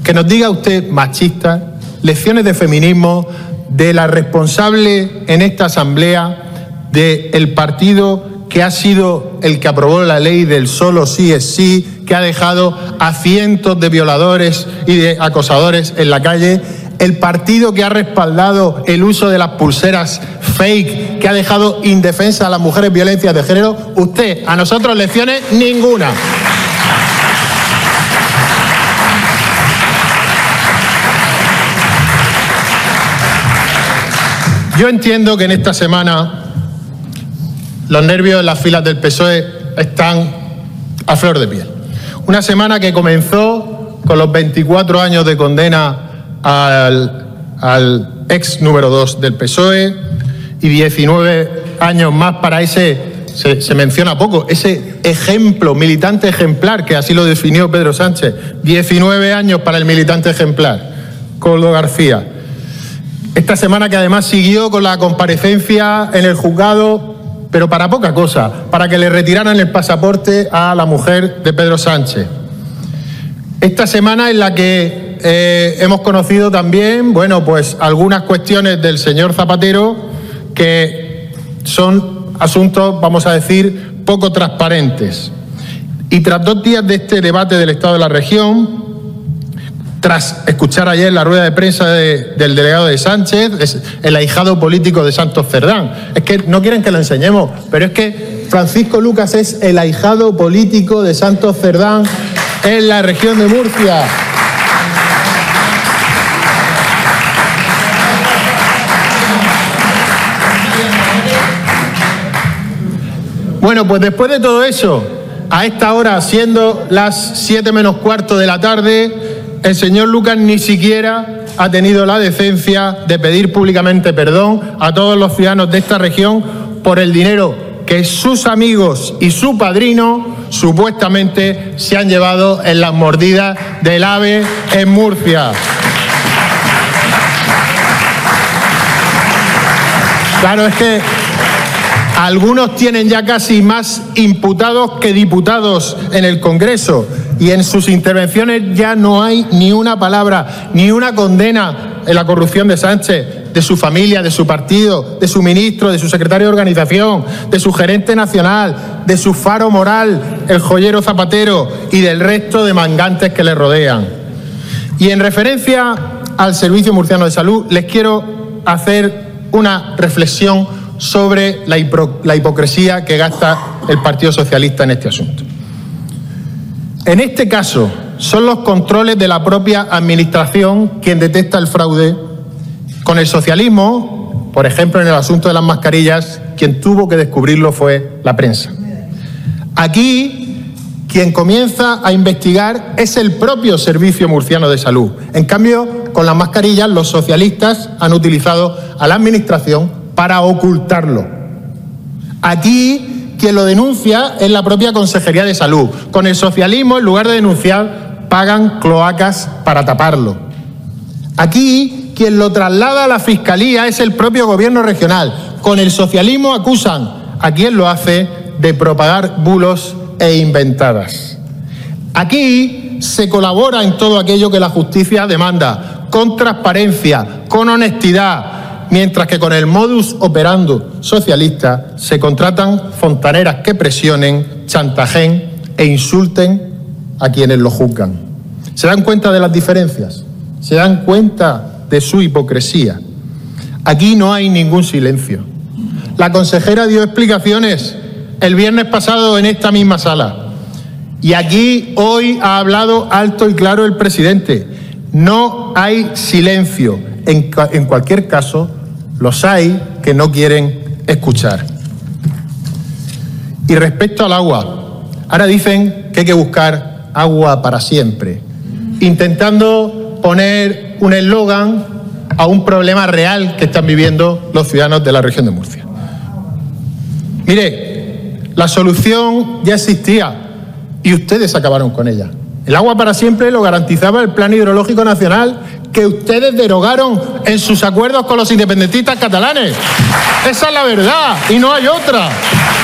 que nos diga usted machista, lecciones de feminismo de la responsable en esta asamblea del partido que ha sido el que aprobó la ley del solo sí es sí, que ha dejado a cientos de violadores y de acosadores en la calle, el partido que ha respaldado el uso de las pulseras fake, que ha dejado indefensas a las mujeres violencias de género. Usted, a nosotros lecciones ninguna. Yo entiendo que en esta semana los nervios en las filas del PSOE están a flor de piel. Una semana que comenzó con los 24 años de condena al ex número 2 del PSOE y 19 años más para ese, se menciona poco, ese ejemplo, militante ejemplar, que así lo definió Pedro Sánchez. 19 años para el militante ejemplar, Koldo García. Esta semana que además siguió con la comparecencia en el juzgado, pero para poca cosa, para que le retiraran el pasaporte a la mujer de Pedro Sánchez. Esta semana en la que hemos conocido también, bueno, pues algunas cuestiones del señor Zapatero que son asuntos, vamos a decir, poco transparentes. Y tras 2 días de este debate del Estado de la región, tras escuchar ayer la rueda de prensa del delegado de Sánchez, el ahijado político de Santos Cerdán. Es que no quieren que lo enseñemos, pero es que Francisco Lucas es el ahijado político de Santos Cerdán en la región de Murcia. Bueno, pues después de todo eso, a esta hora, siendo las 7 menos cuarto de la tarde, el señor Lucas ni siquiera ha tenido la decencia de pedir públicamente perdón a todos los ciudadanos de esta región por el dinero que sus amigos y su padrino supuestamente se han llevado en las mordidas del AVE en Murcia. Claro, es que algunos tienen ya casi más imputados que diputados en el Congreso y en sus intervenciones ya no hay ni una palabra, ni una condena en la corrupción de Sánchez, de su familia, de su partido, de su ministro, de su secretario de organización, de su gerente nacional, de su faro moral, el joyero Zapatero, y del resto de mangantes que le rodean. Y en referencia al Servicio Murciano de Salud, les quiero hacer una reflexión sobre la hipocresía que gasta el Partido Socialista en este asunto. En este caso, son los controles de la propia Administración quien detecta el fraude. Con el socialismo, por ejemplo, en el asunto de las mascarillas, quien tuvo que descubrirlo fue la prensa. Aquí, quien comienza a investigar es el propio Servicio Murciano de Salud. En cambio, con las mascarillas, los socialistas han utilizado a la Administración para ocultarlo. Aquí, quien lo denuncia es la propia Consejería de Salud. Con el socialismo, en lugar de denunciar, pagan cloacas para taparlo. Aquí, quien lo traslada a la Fiscalía es el propio Gobierno regional. Con el socialismo acusan a quien lo hace de propagar bulos e inventadas. Aquí se colabora en todo aquello que la justicia demanda, con transparencia, con honestidad, mientras que con el modus operandi socialista se contratan fontaneras que presionen, chantajeen e insulten a quienes lo juzgan. ¿Se dan cuenta de las diferencias? ¿Se dan cuenta de su hipocresía? Aquí no hay ningún silencio. La consejera dio explicaciones el viernes pasado en esta misma sala. Y aquí hoy ha hablado alto y claro el presidente. No hay silencio. En cualquier caso, los hay que no quieren escuchar. Y respecto al agua, ahora dicen que hay que buscar agua para siempre, intentando poner un eslogan a un problema real que están viviendo los ciudadanos de la región de Murcia. Mire, la solución ya existía y ustedes acabaron con ella. El agua para siempre lo garantizaba el Plan Hidrológico Nacional que ustedes derogaron en sus acuerdos con los independentistas catalanes. Esa es la verdad y no hay otra.